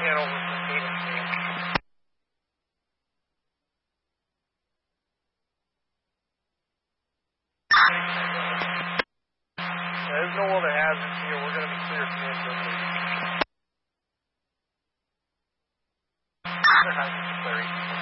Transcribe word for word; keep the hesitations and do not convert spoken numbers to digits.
channel with the Phoenix team. There's no other hazards here. We're going to be clear from this one. Hazards clearing.